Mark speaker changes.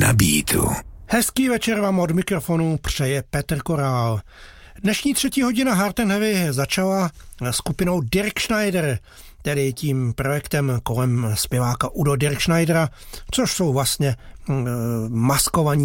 Speaker 1: na beatu.
Speaker 2: Hezký večer vám od mikrofonu přeje Petr Korál. Dnešní 3. hodina Hard and Heavy začala skupinou Dirk Schneider, tedy tím projektem kolem zpěváka Udo Dirkschneidera, což jsou vlastně maskovaní